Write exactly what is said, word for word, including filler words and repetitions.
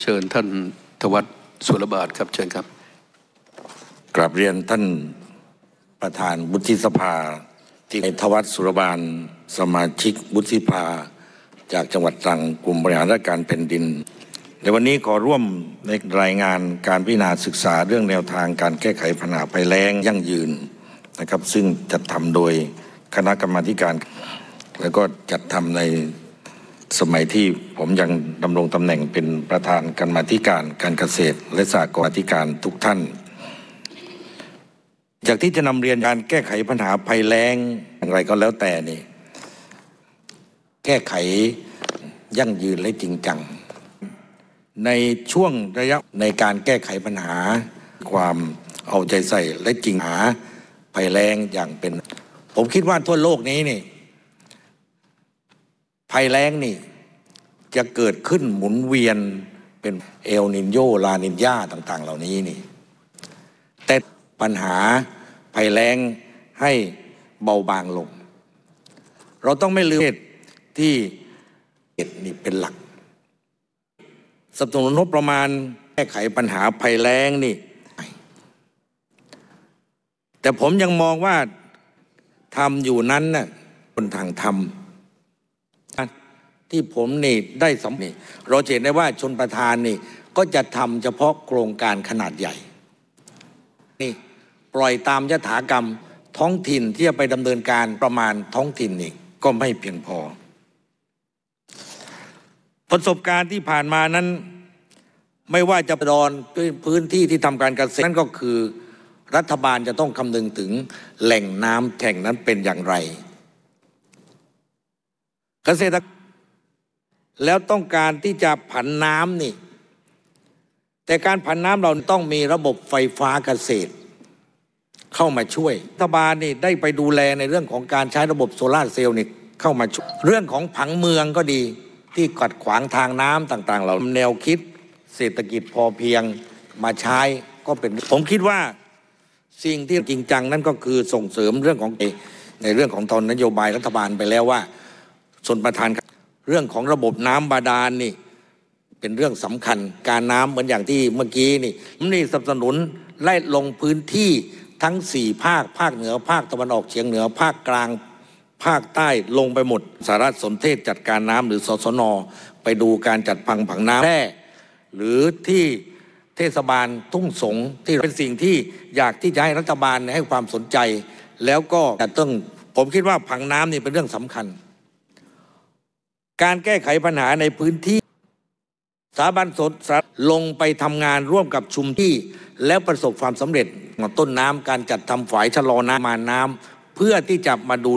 เชิญท่านธวัชสุรบาทครับเชิญครับกราบเรียนท่านประธานวุฒิสภาที่ธวัชสุรบาลสมาชิกวุฒิสภาจากจังหวัดตรังกลุ่มบริหารราชการแผ่นดินในวันนี้ขอร่วมในรายงานการพิจารณาศึกษาเรื่องแนวทางการแก้ไขปัญหาภัยแล้งยั่งยืนนะครับซึ่งจัดทำโดยคณะกรรมาการแล้วก็จัดทำในสมัยที่ผมยังดำรงตำแหน่งเป็นประธานกรรมาธิการการเกษตรและสหกรณ์ธิการทุกท่านจากที่จะนำเรียนการแก้ไขปัญหาภัยแล้งอย่างไรก็แล้วแต่นี่แก้ไขยั่งยืนและจริงจังในช่วงระยะในการแก้ไขปัญหาความเอาใจใส่และจริงหาภัยแล้งอย่างเป็นผมคิดว่าทั่วโลกนี้นี่ภัยแล้งนี่จะเกิดขึ้นหมุนเวียนเป็นเอลนินโยลานินญาต่างๆเหล่านี้นี่แต่ปัญหาภัยแล้งให้เบาบางลงเราต้องไม่ลืมที่เหตุนี่เป็นหลักสนับสนุนงบประมาณแก้ไขปัญหาภัยแล้งนี่แต่ผมยังมองว่าทำอยู่นั้นน่ะบนทางทำที่ผมนี่ได้สำนี่เราเห็นได้ว่าชนประทานนี่ก็จะทำเฉพาะโครงการขนาดใหญ่นี่ปล่อยตามยถากรรมท้องถิ่นที่จะไปดำเนินการประมาณท้องถิ่นนี่ก็ไม่เพียงพอประสบการณ์ที่ผ่านมานั้นไม่ว่าจะดอนพื้นที่ที่ทำการเกษตรนั่นก็คือรัฐบาลจะต้องคำนึงถึงแหล่งน้ำแห่งนั้นเป็นอย่างไรเกษตรแล้วต้องการที่จะผันน้ำนี่แต่การผันน้ำเราต้องมีระบบไฟฟ้าเกษตรเข้ามาช่วยรัฐบาลนี่ได้ไปดูแลในเรื่องของการใช้ระบบโซลาร์เซลล์นี่เข้ามาช่วยเรื่องของผังเมืองก็ดีที่กัดขวางทางน้ำต่างๆเราแนวคิดเศรษฐกิจพอเพียงมาใช้ก็เป็นผมคิดว่าสิ่งที่จริงจังนั่นก็คือส่งเสริมเรื่องของในเรื่องของตอนนโยบายรัฐบาลไปแล้วว่าส่วนประธานเรื่องของระบบน้ำบาดาลนี่เป็นเรื่องสำคัญการน้ำเหมือนอย่างที่เมื่อกี้นี่นี่สนับสนุนไล่ลงพื้นที่ทั้งสี่ภาคภาคเหนือภาคตะวันออกเฉียงเหนือภาคกลางภาคใต้ลงไปหมดสารสนเทศจัดการน้ำหรือสสนไปดูการจัดพังผังน้ำแร่หรือที่เทศบาลทุ่งสงที่เป็นสิ่งที่อยากที่จะให้รัฐบาลให้ความสนใจแล้วก็จะต้องผมคิดว่าผังน้ำนี่เป็นเรื่องสำคัญการแก้ไขปัญหาในพื้นที่สถาบันสดลงไปทำงานร่วมกับชุมที่แล้วประสบความสำเร็จต้นน้ำการจัดทำฝายชะลอน้ำมาน้ำเพื่อที่จะมาดู